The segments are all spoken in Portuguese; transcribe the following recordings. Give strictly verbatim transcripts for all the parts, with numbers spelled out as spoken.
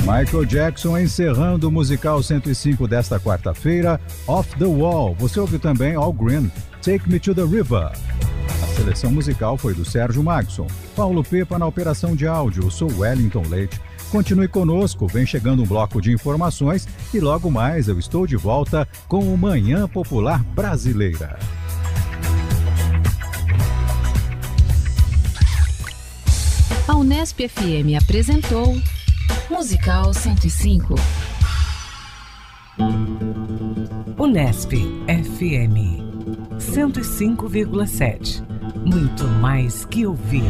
Michael Jackson encerrando o musical cento e cinco desta quarta-feira, Off the Wall. Você ouviu também All Green, Take Me to the River. A seleção musical foi do Sérgio Magson. Paulo Pepa na operação de áudio. Eu sou Wellington Leite. Continue conosco, vem chegando um bloco de informações e logo mais eu estou de volta com o Manhã Popular Brasileira. A Unesp F M apresentou Musical cento e cinco. Unesp F M cento e cinco vírgula sete. Muito mais que ouvir.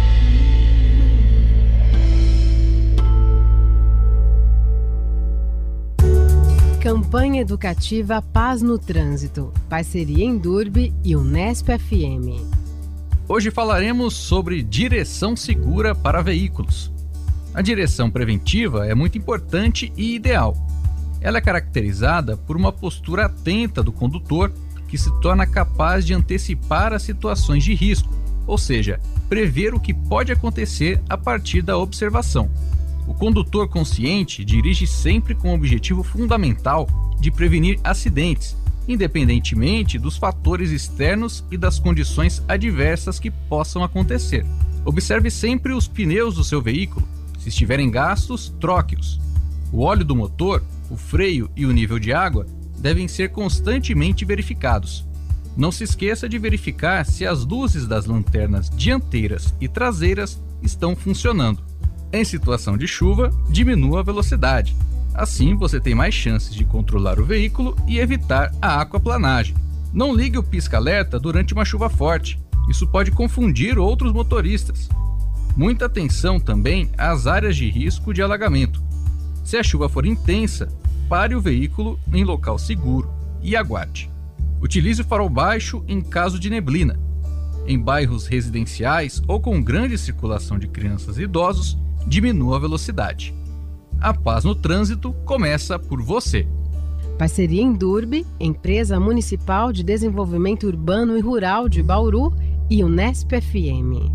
Campanha Educativa Paz no Trânsito. Parceria Endurbe e Unesp F M. Hoje falaremos sobre direção segura para veículos. A direção preventiva é muito importante e ideal. Ela é caracterizada por uma postura atenta do condutor que se torna capaz de antecipar as situações de risco, ou seja, prever o que pode acontecer a partir da observação. O condutor consciente dirige sempre com o objetivo fundamental de prevenir acidentes, independentemente dos fatores externos e das condições adversas que possam acontecer. Observe sempre os pneus do seu veículo. Se estiverem gastos, troque-os. O óleo do motor, o freio e o nível de água devem ser constantemente verificados. Não se esqueça de verificar se as luzes das lanternas dianteiras e traseiras estão funcionando. Em situação de chuva, diminua a velocidade. Assim, você tem mais chances de controlar o veículo e evitar a aquaplanagem. Não ligue o pisca-alerta durante uma chuva forte. Isso pode confundir outros motoristas. Muita atenção também às áreas de risco de alagamento. Se a chuva for intensa, pare o veículo em local seguro e aguarde. Utilize o farol baixo em caso de neblina. Em bairros residenciais ou com grande circulação de crianças e idosos, diminua a velocidade. A paz no trânsito começa por você. Parceria Endurbe, Empresa Municipal de Desenvolvimento Urbano e Rural de Bauru e Unesp F M.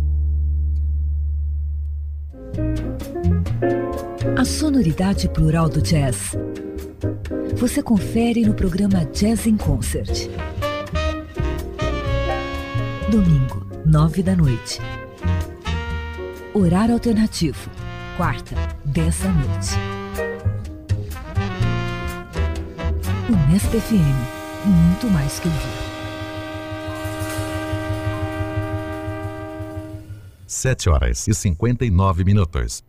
A sonoridade plural do jazz. Você confere no programa Jazz in Concert. Domingo, nove da noite. Horário alternativo. Quarta, dez da noite. Unesp F M. Muito mais que ouvir. Sete horas e cinquenta e nove minutos.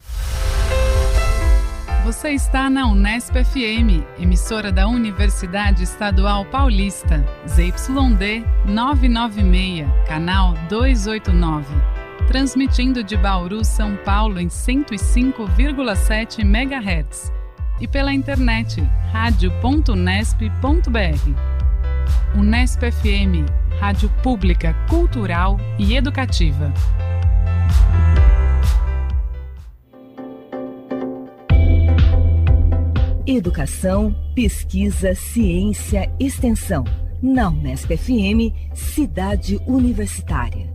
Você está na Unesp F M, emissora da Universidade Estadual Paulista, Z Y D novecentos e noventa e seis, canal duzentos e oitenta e nove. Transmitindo de Bauru, São Paulo em cento e cinco vírgula sete megahertz e pela internet rádio ponto unesp ponto b r. Unesp F M, rádio pública, cultural e educativa. Educação, pesquisa, ciência, extensão. Na Unesp F M, Cidade Universitária.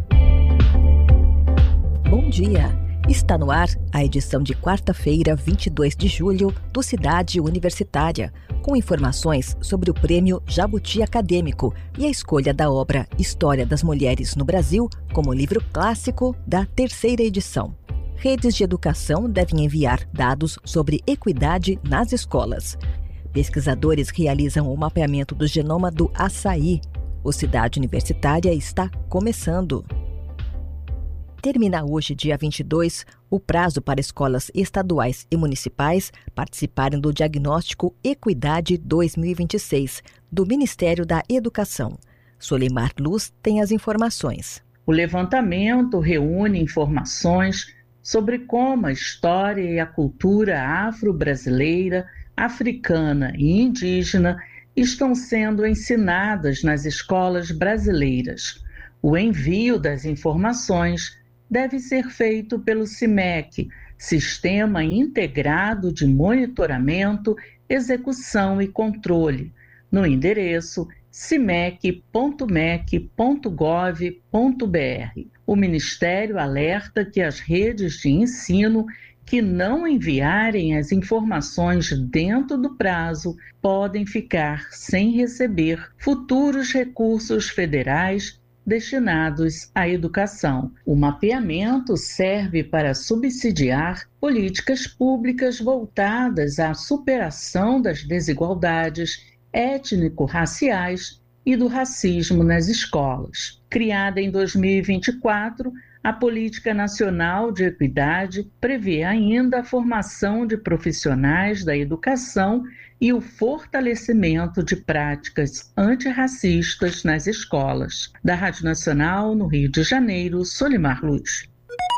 Bom dia! Está no ar a edição de quarta-feira, vinte e dois de julho, do Cidade Universitária, com informações sobre o Prêmio Jabuti Acadêmico e a escolha da obra História das Mulheres no Brasil como livro clássico da terceira edição. Redes de educação devem enviar dados sobre equidade nas escolas. Pesquisadores realizam o mapeamento do genoma do açaí. O Cidade Universitária está começando. Termina hoje, dia vinte e dois, o prazo para escolas estaduais e municipais participarem do Diagnóstico Equidade dois mil e vinte e seis, do Ministério da Educação. Solimar Luz tem as informações. O levantamento reúne informações sobre como a história e a cultura afro-brasileira, africana e indígena estão sendo ensinadas nas escolas brasileiras. O envio das informações deve ser feito pelo CIMEC, Sistema Integrado de Monitoramento, Execução e Controle, no endereço cimec ponto mec ponto gov ponto br. O Ministério alerta que as redes de ensino que não enviarem as informações dentro do prazo podem ficar sem receber futuros recursos federais destinados à educação. O mapeamento serve para subsidiar políticas públicas voltadas à superação das desigualdades étnico-raciais e do racismo nas escolas. Criada em dois mil e vinte e quatro, a Política Nacional de Equidade prevê ainda a formação de profissionais da educação e o fortalecimento de práticas antirracistas nas escolas. Da Rádio Nacional, no Rio de Janeiro, Solimar Luz.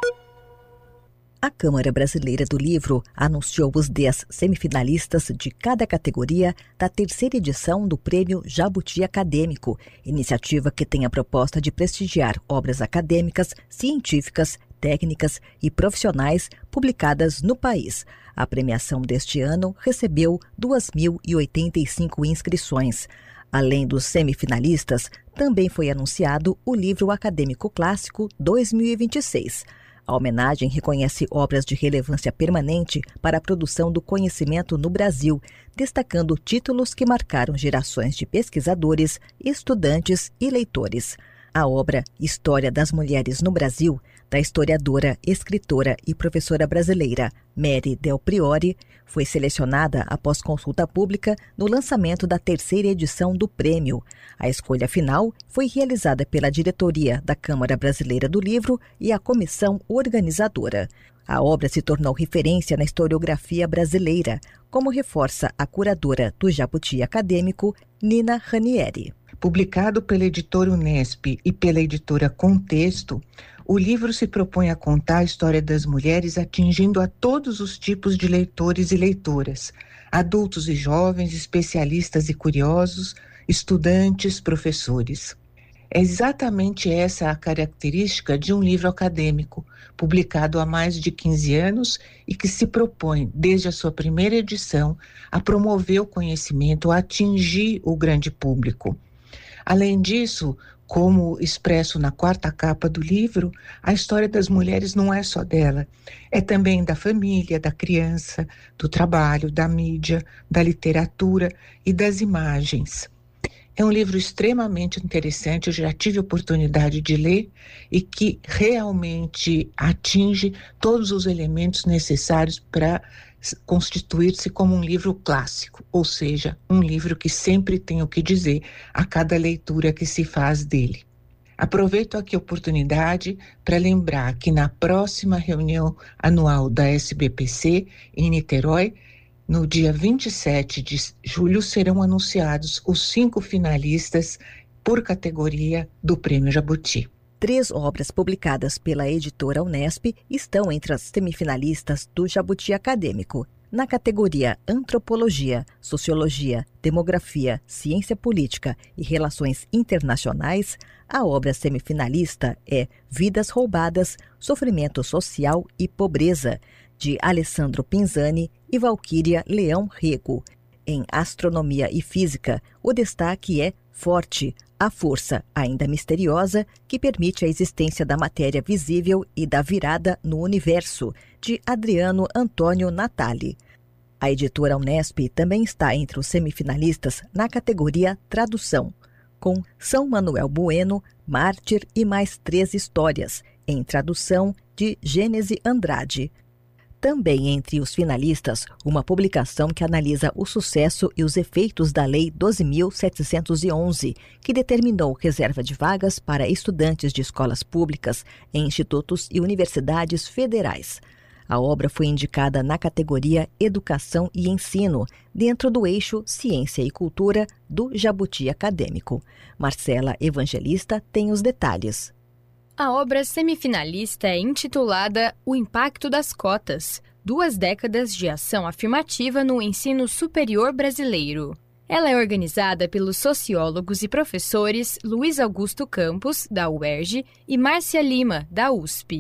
A Câmara Brasileira do Livro anunciou os dez semifinalistas de cada categoria da terceira edição do Prêmio Jabuti Acadêmico, iniciativa que tem a proposta de prestigiar obras acadêmicas, científicas, técnicas e profissionais publicadas no país. A premiação deste ano recebeu duas mil e oitenta e cinco inscrições. Além dos semifinalistas, também foi anunciado o Livro Acadêmico Clássico dois mil e vinte e seis. A homenagem reconhece obras de relevância permanente para a produção do conhecimento no Brasil, destacando títulos que marcaram gerações de pesquisadores, estudantes e leitores. A obra História das Mulheres no Brasil, da historiadora, escritora e professora brasileira Mary Del Priore, foi selecionada após consulta pública no lançamento da terceira edição do prêmio. A escolha final foi realizada pela diretoria da Câmara Brasileira do Livro e a comissão organizadora. A obra se tornou referência na historiografia brasileira, como reforça a curadora do Jabuti Acadêmico, Nina Ranieri. Publicado pela editora Unesp e pela editora Contexto, o livro se propõe a contar a história das mulheres atingindo a todos os tipos de leitores e leitoras, adultos e jovens, especialistas e curiosos, estudantes, professores. É exatamente essa a característica de um livro acadêmico, publicado há mais de quinze anos e que se propõe, desde a sua primeira edição, a promover o conhecimento, a atingir o grande público. Além disso, como expresso na quarta capa do livro, a história das mulheres não é só dela, é também da família, da criança, do trabalho, da mídia, da literatura e das imagens. É um livro extremamente interessante, eu já tive a oportunidade de ler e que realmente atinge todos os elementos necessários para constituir-se como um livro clássico, ou seja, um livro que sempre tem o que dizer a cada leitura que se faz dele. Aproveito aqui a oportunidade para lembrar que na próxima reunião anual da S B P C, em Niterói, no dia vinte e sete de julho, serão anunciados os cinco finalistas por categoria do Prêmio Jabuti. Três obras publicadas pela editora Unesp estão entre as semifinalistas do Jabuti Acadêmico. Na categoria Antropologia, Sociologia, Demografia, Ciência Política e Relações Internacionais, a obra semifinalista é Vidas Roubadas, Sofrimento Social e Pobreza, de Alessandro Pinzani e Valquíria Leão Rego. Em Astronomia e Física, o destaque é Forte, a força ainda misteriosa que permite a existência da matéria visível e da virada no universo, de Adriano Antônio Natali. A editora Unesp também está entre os semifinalistas na categoria Tradução, com São Manuel Bueno, Mártir e mais três histórias, em tradução de Gênese Andrade. Também entre os finalistas, uma publicação que analisa o sucesso e os efeitos da Lei doze mil setecentos e onze, que determinou reserva de vagas para estudantes de escolas públicas em institutos e universidades federais. A obra foi indicada na categoria Educação e Ensino, dentro do eixo Ciência e Cultura do Jabuti Acadêmico. Marcela Evangelista tem os detalhes. A obra semifinalista é intitulada O Impacto das Cotas, duas décadas de ação afirmativa no ensino superior brasileiro. Ela é organizada pelos sociólogos e professores Luiz Augusto Campos, da U E R J, e Márcia Lima, da U S P.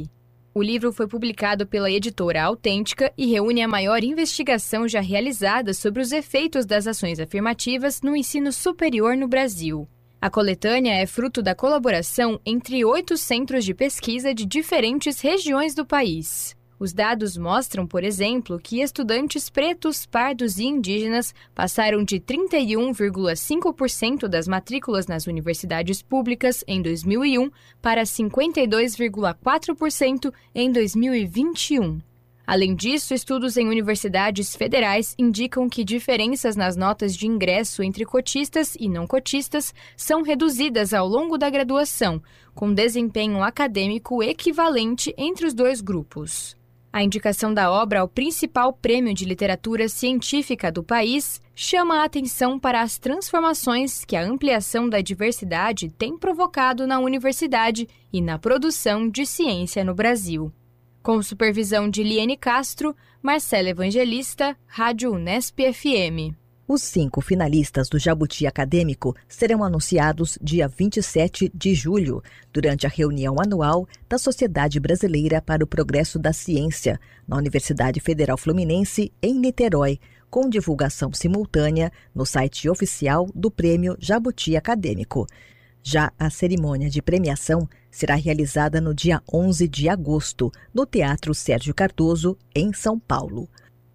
O livro foi publicado pela editora Autêntica e reúne a maior investigação já realizada sobre os efeitos das ações afirmativas no ensino superior no Brasil. A coletânea é fruto da colaboração entre oito centros de pesquisa de diferentes regiões do país. Os dados mostram, por exemplo, que estudantes pretos, pardos e indígenas passaram de trinta e um vírgula cinco por cento das matrículas nas universidades públicas em dois mil e um para cinquenta e dois vírgula quatro por cento em dois mil e vinte e um. Além disso, estudos em universidades federais indicam que diferenças nas notas de ingresso entre cotistas e não cotistas são reduzidas ao longo da graduação, com desempenho acadêmico equivalente entre os dois grupos. A indicação da obra ao principal prêmio de literatura científica do país chama a atenção para as transformações que a ampliação da diversidade tem provocado na universidade e na produção de ciência no Brasil. Com supervisão de Liene Castro, Marcela Evangelista, Rádio Unesp F M. Os cinco finalistas do Jabuti Acadêmico serão anunciados dia vinte e sete de julho, durante a reunião anual da Sociedade Brasileira para o Progresso da Ciência, na Universidade Federal Fluminense, em Niterói, com divulgação simultânea no site oficial do Prêmio Jabuti Acadêmico. Já a cerimônia de premiação será realizada no dia onze de agosto, no Teatro Sérgio Cardoso, em São Paulo.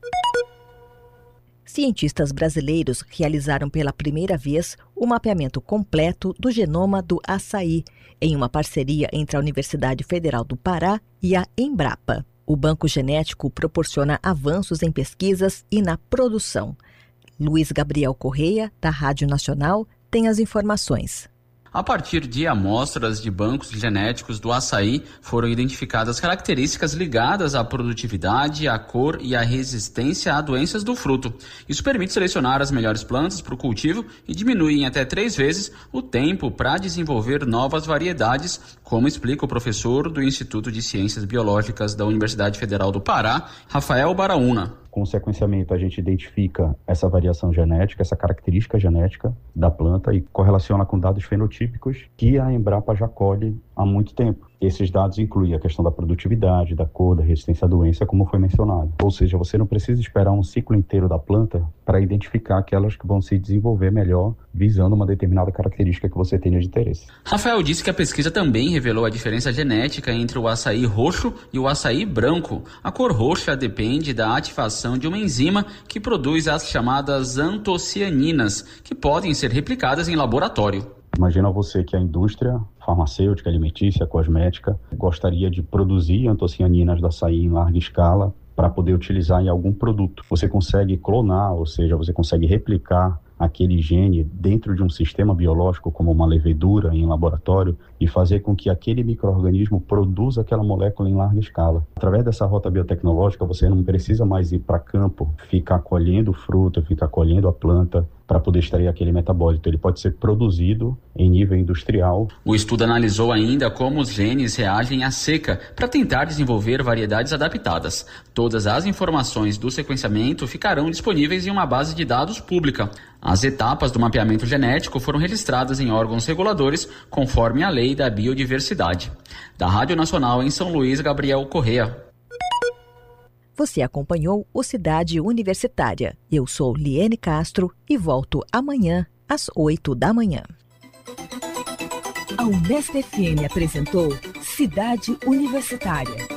Cientistas brasileiros realizaram pela primeira vez o mapeamento completo do genoma do açaí, em uma parceria entre a Universidade Federal do Pará e a Embrapa. O banco genético proporciona avanços em pesquisas e na produção. Luiz Gabriel Correia, da Rádio Nacional, tem as informações. A partir de amostras de bancos genéticos do açaí, foram identificadas características ligadas à produtividade, à cor e à resistência a doenças do fruto. Isso permite selecionar as melhores plantas para o cultivo e diminui em até três vezes o tempo para desenvolver novas variedades, como explica o professor do Instituto de Ciências Biológicas da Universidade Federal do Pará, Rafael Baraúna. Com o sequenciamento, a gente identifica essa variação genética, essa característica genética da planta e correlaciona com dados fenotípicos que a Embrapa já colhe há muito tempo. Esses dados incluem a questão da produtividade, da cor, da resistência à doença, como foi mencionado. Ou seja, você não precisa esperar um ciclo inteiro da planta para identificar aquelas que vão se desenvolver melhor, visando uma determinada característica que você tenha de interesse. Rafael disse que a pesquisa também revelou a diferença genética entre o açaí roxo e o açaí branco. A cor roxa depende da ativação de uma enzima que produz as chamadas antocianinas, que podem ser replicadas em laboratório. Imagina você que a indústria farmacêutica, alimentícia, cosmética gostaria de produzir antocianinas do açaí em larga escala para poder utilizar em algum produto. Você consegue clonar, ou seja, você consegue replicar aquele gene dentro de um sistema biológico, como uma levedura em laboratório, e fazer com que aquele micro-organismo produza aquela molécula em larga escala. Através dessa rota biotecnológica, você não precisa mais ir para campo, ficar colhendo o fruto, ficar colhendo a planta, para poder extrair aquele metabólito. Ele pode ser produzido em nível industrial. O estudo analisou ainda como os genes reagem à seca para tentar desenvolver variedades adaptadas. Todas as informações do sequenciamento ficarão disponíveis em uma base de dados pública. As etapas do mapeamento genético foram registradas em órgãos reguladores conforme a Lei da Biodiversidade. Da Rádio Nacional em São Luís, Gabriel Correia. Você acompanhou o Cidade Universitária. Eu sou Liene Castro e volto amanhã às oito da manhã. A Unesp F M apresentou Cidade Universitária.